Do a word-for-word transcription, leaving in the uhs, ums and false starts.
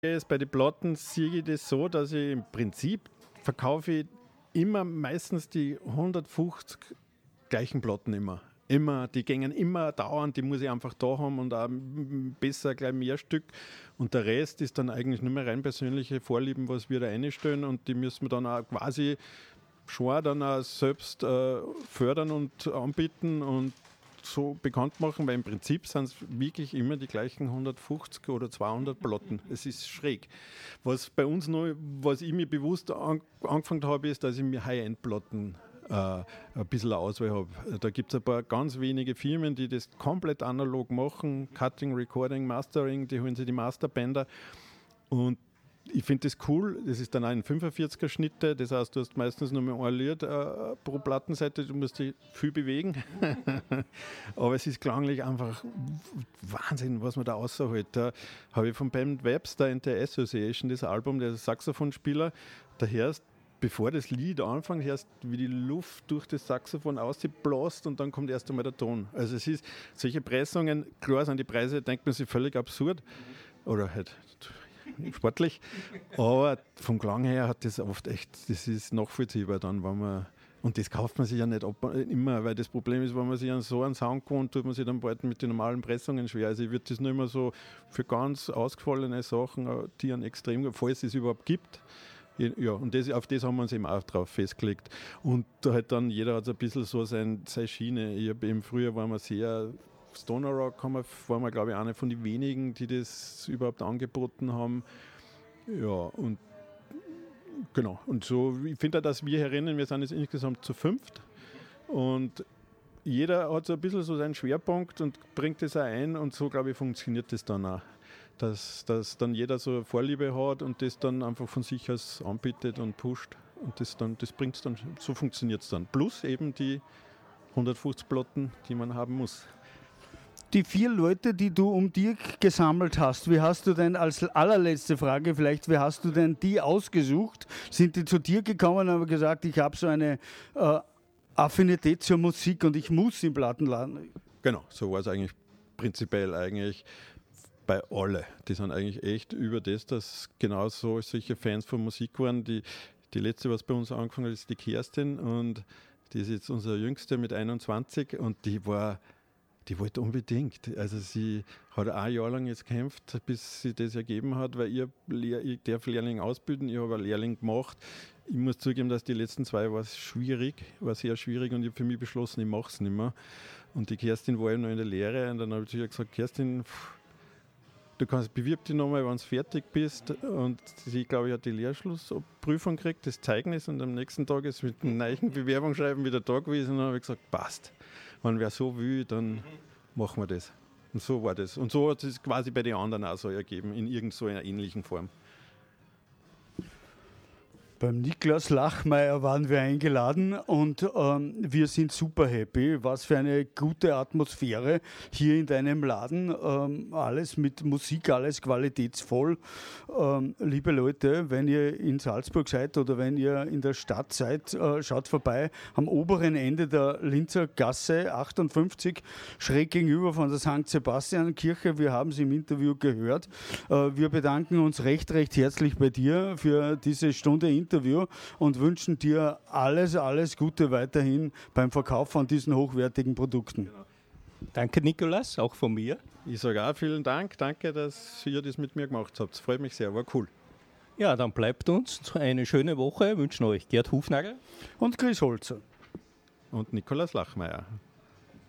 Jetzt bei den Platten sehe ich das so, dass ich im Prinzip verkaufe ich immer meistens die hundertfünfzig gleichen Platten immer. Immer, die gängen immer dauernd, die muss ich einfach da haben und auch besser gleich mehr Stück. Und der Rest ist dann eigentlich nur mehr rein persönliche Vorlieben, was wir da einstellen und die müssen wir dann auch quasi schon dann auch selbst äh, fördern und anbieten und so bekannt machen, weil im Prinzip sind es wirklich immer die gleichen hundertfünfzig oder zweihundert Platten. Es ist schräg. Was bei uns noch, was ich mir bewusst an, angefangen habe, ist, dass ich mir High-End-Platten äh, ein bisschen Auswahl habe. Da gibt es ein paar ganz wenige Firmen, die das komplett analog machen, Cutting, Recording, Mastering, die holen sich die Masterbänder und ich finde das cool, das ist dann auch ein fünfundvierziger Schnitte, das heißt, du hast meistens nur mehr ein Lied äh, pro Plattenseite, du musst dich viel bewegen, aber es ist klanglich einfach Wahnsinn, was man da rausholt. Da habe ich von Ben Webster in der Association, das Album, der Saxophonspieler, da hörst, bevor das Lied anfängt, hörst wie die Luft durch das Saxophon ausbläst und dann kommt erst einmal der Ton. Also es ist, solche Pressungen, klar sind die Preise, denkt man sich völlig absurd, oder halt sportlich, aber vom Klang her hat das oft echt, das ist nachvollziehbar dann, wenn man, und das kauft man sich ja nicht ab, immer, weil das Problem ist, wenn man sich an so einen Sound gewohnt, tut man sich dann bald mit den normalen Pressungen schwer. Also ich würde das nur immer so für ganz ausgefallene Sachen, die einen extrem, falls es überhaupt gibt, ja, und das, auf das haben wir uns eben auch drauf festgelegt. Und da halt dann, jeder hat so ein bisschen so sein, seine Schiene. Ich habe eben früher, waren wir sehr Stoner Rock, haben wir, waren wir, glaube ich, eine von den wenigen, die das überhaupt angeboten haben. Ja, und genau. Und so, ich finde auch, dass wir herinnen, wir sind jetzt insgesamt zu fünft und jeder hat so ein bisschen so seinen Schwerpunkt und bringt das auch ein und so, glaube ich, funktioniert das dann auch. Dass, dass dann jeder so eine Vorliebe hat und das dann einfach von sich aus anbietet und pusht und das dann, das bringt es dann, so funktioniert es dann. Plus eben die hundertfünfzig Platten, die man haben muss. Die vier Leute, die du um dir gesammelt hast, wie hast du denn, als allerletzte Frage vielleicht, wie hast du denn die ausgesucht? Sind die zu dir gekommen und haben gesagt, ich habe so eine äh, Affinität zur Musik und ich muss im Plattenladen? Genau, so war es eigentlich prinzipiell eigentlich bei alle. Die sind eigentlich echt über das, dass genau so solche Fans von Musik waren. Die, die letzte, was bei uns angefangen hat, ist die Kerstin und die ist jetzt unsere Jüngste mit einundzwanzig und die war Die wollte unbedingt. Also sie hat ein Jahr lang jetzt gekämpft, bis sie das ergeben hat, weil ich, Lehr- ich darf Lehrling ausbilden, ich habe einen Lehrling gemacht. Ich muss zugeben, dass die letzten zwei war schwierig, war sehr schwierig und ich habe für mich beschlossen, ich mache es nicht mehr. Und die Kerstin war eben noch in der Lehre und dann habe ich zu ihr gesagt, Kerstin, du kannst bewirb dich nochmal, wenn du fertig bist. Und sie, glaube ich, hat die Lehrschlussprüfung gekriegt, das Zeugnis und am nächsten Tag ist mit einem neuen Bewerbungsschreiben wieder da gewesen und dann habe ich gesagt, passt. Wenn wer so will, dann machen wir das. Und so war das. Und so hat es quasi bei den anderen auch so ergeben, in irgend so einer ähnlichen Form. Beim Niklas Lachmeier waren wir eingeladen und ähm, wir sind super happy. Was für eine gute Atmosphäre hier in deinem Laden. Ähm, alles mit Musik, alles qualitätsvoll. Ähm, liebe Leute, wenn ihr in Salzburg seid oder wenn ihr in der Stadt seid, äh, schaut vorbei am oberen Ende der Linzer Gasse achtundfünfzig, schräg gegenüber von der Sankt Sebastian Kirche. Wir haben es im Interview gehört. Äh, wir bedanken uns recht, recht herzlich bei dir für diese Stunde Interview. Interview und wünschen dir alles, alles Gute weiterhin beim Verkauf von diesen hochwertigen Produkten. Genau. Danke, Nikolaus, auch von mir. Ich sage auch vielen Dank. Danke, dass ihr das mit mir gemacht habt. Freut mich sehr, war cool. Ja, dann bleibt uns eine schöne Woche. Wir wünschen euch Gerd Hufnagel und Chris Holzer und Nikolaus Lachmeier.